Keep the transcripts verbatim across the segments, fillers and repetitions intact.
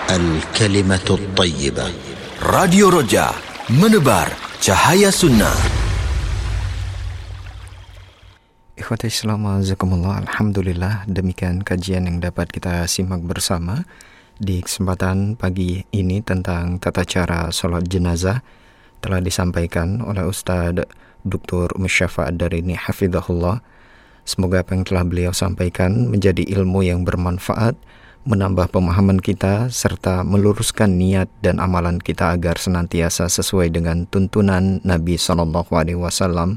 الكلمة الطيبة. Radio Roja, menebar cahaya sunnah. Ikhwati Islam, azakumullah. Alhamdulillah, demikian kajian yang dapat kita simak bersama di kesempatan pagi ini tentang tata cara sholat jenazah telah disampaikan oleh Ustadz Doktor Musyafa Ad-Darini hafizahullah. Semoga apa yang telah beliau sampaikan menjadi ilmu yang bermanfaat, menambah pemahaman kita, serta meluruskan niat dan amalan kita agar senantiasa sesuai dengan tuntunan Nabi shallallahu alaihi wasallam.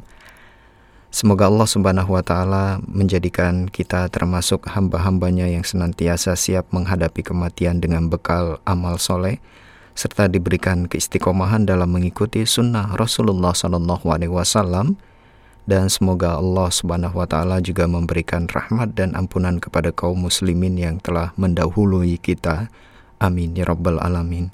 Semoga Allah subhanahu wa ta'ala menjadikan kita termasuk hamba-hambanya yang senantiasa siap menghadapi kematian dengan bekal amal soleh, serta diberikan keistiqomahan dalam mengikuti sunnah Rasulullah shallallahu alaihi wasallam. Dan semoga Allah subhanahu wa ta'ala juga memberikan rahmat dan ampunan kepada kaum muslimin yang telah mendahului kita. Amin ya rabbal alamin.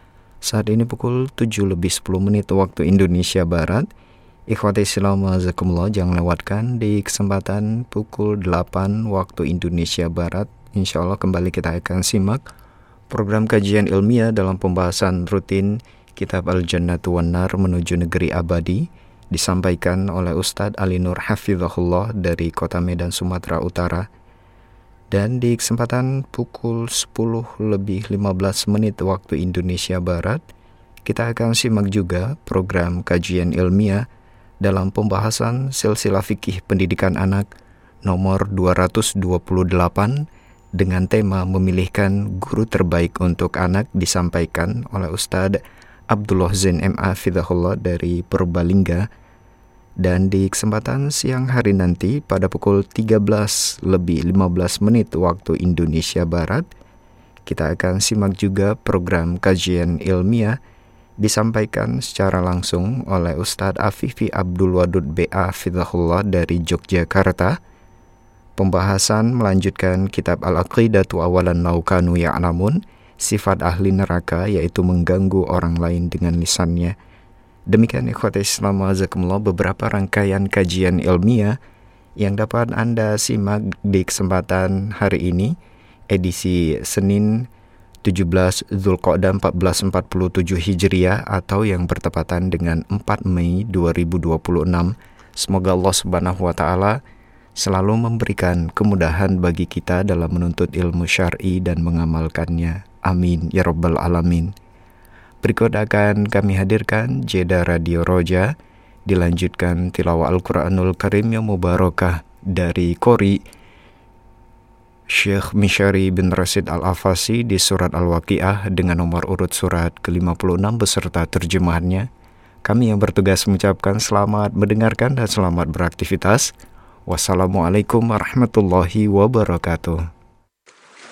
Saat ini pukul tujuh lebih sepuluh menit waktu Indonesia Barat. Ikhwati Islam azakumullah, jangan lewatkan di kesempatan pukul delapan waktu Indonesia Barat. Insya Allah kembali kita akan simak program kajian ilmiah dalam pembahasan rutin Kitab Al-Jannatu wan Nar menuju negeri abadi, disampaikan oleh Ustadz Ali Nur hafizahullah dari Kota Medan, Sumatera Utara. Dan di kesempatan pukul sepuluh lebih lima belas menit waktu Indonesia Barat, kita akan simak juga program kajian ilmiah dalam pembahasan silsilah fikih pendidikan anak nomor dua ratus dua puluh delapan dengan tema memilihkan guru terbaik untuk anak, disampaikan oleh Ustadz Abdullah Zain M A Fidahullah dari Purbalingga. Dan di kesempatan siang hari nanti pada pukul tiga belas lebih lima belas menit waktu Indonesia Barat, kita akan simak juga program kajian ilmiah disampaikan secara langsung oleh Ustadz Afifi Abdul Wadud B A Fidahullah dari Yogyakarta. Pembahasan melanjutkan kitab Al-Aqidatu Awalan Laukanu Ya'lamun, sifat ahli neraka yaitu mengganggu orang lain dengan lisannya. Demikian ikhwati Islam azakumullah beberapa rangkaian kajian ilmiah yang dapat Anda simak di kesempatan hari ini, edisi Senin tujuh belas Zulqa'dah seribu empat ratus empat puluh tujuh Hijriah atau yang bertepatan dengan empat Mei dua ribu dua puluh enam. Semoga Allah subhanahu wa ta'ala selalu memberikan kemudahan bagi kita dalam menuntut ilmu syar'i dan mengamalkannya. Amin ya rabbal alamin. Berikut akan kami hadirkan jeda Radio Roja, dilanjutkan tilawah Al-Quranul Karim yang mubarakah dari Qori Syekh Mishari bin Rashid Al-Afasi di surat Al-Waqi'ah dengan nomor urut surat ke lima puluh enam beserta terjemahannya. Kami yang bertugas mengucapkan selamat mendengarkan dan selamat beraktivitas. Wassalamualaikum warahmatullahi wabarakatuh.